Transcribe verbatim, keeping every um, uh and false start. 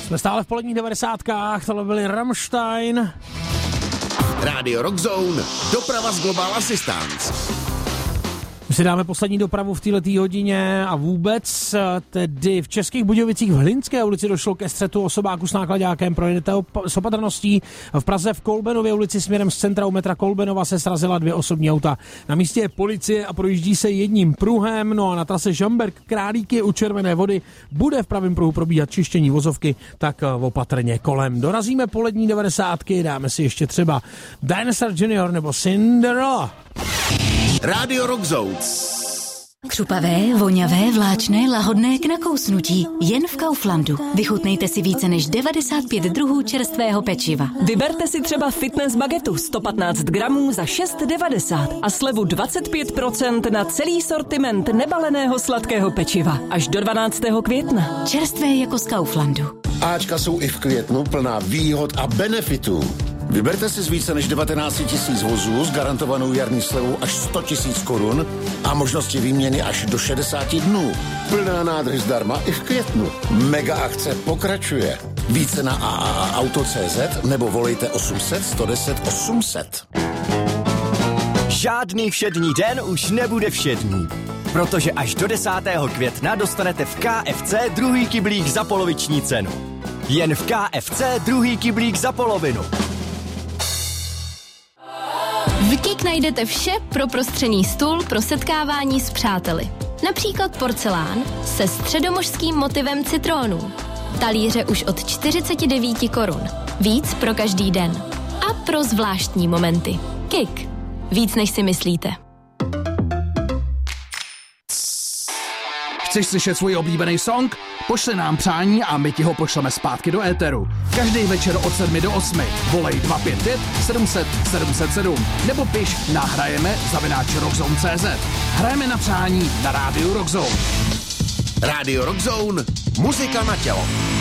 Jsme stále v poledních devadesátkách, tohle byli Rammstein. Rádio Rock Zone, doprava z Global Assistance. My si dáme poslední dopravu v této hodině a vůbec, tedy v Českých Budějovicích v Hlinské ulici došlo ke střetu osobáku s nákladákem. Projedete s opatrností. V Praze v Kolbenově ulici směrem z centra u metra Kolbenova se srazila dvě osobní auta. Na místě je policie a projíždí se jedním pruhem. No a na trase Žamberk Králíky u Červené Vody bude v pravém pruhu probíhat čištění vozovky, tak opatrně kolem. Dorazíme polední devadesátky, dáme si ještě třeba Dinosaur junior nebo Cinderella. Rádio Rock Zone. Křupavé, voňavé, vláčné, lahodné k nakousnutí. Jen v Kauflandu. Vychutnejte si více než devadesát pět druhů čerstvého pečiva. Vyberte si třeba fitness bagetu sto patnáct gramů za šest devadesát a slevu dvacet pět procent na celý sortiment nebaleného sladkého pečiva. Až do dvanáctého května. Čerstvé jako z Kauflandu. Áčka jsou i v květnu plná výhod a benefitů. Vyberte si z více než devatenáct tisíc vozů s garantovanou jarní slevou až sto tisíc korun a možnosti výměny až do šedesáti dnů. Plná nádrž zdarma i v květnu. Mega akce pokračuje. Více na a a a auto tečka cé zet nebo volejte osm set sto deset osm set. Žádný všední den už nebude všední, protože až do desátého května dostanete v K F C druhý kyblík za poloviční cenu. Jen v K F C druhý kyblík za polovinu. V Kik najdete vše pro prostřený stůl pro setkávání s přáteli. Například porcelán se středomořským motivem citrónů. Talíře už od čtyřicet devět korun. Víc pro každý den. A pro zvláštní momenty. Kik. Víc než si myslíte. Chceš slyšet svůj oblíbený song? Pošli nám přání a my ti ho pošleme zpátky do éteru. Každý večer od sedmi do osmi. Volej dva pět pět sedm set sedm set sedm nebo piš na hrajeme zavináč rockzone tečka cé zet. Hrajeme na přání na rádiu Rock Zone. Rádio Rock Zone, muzika na tělo.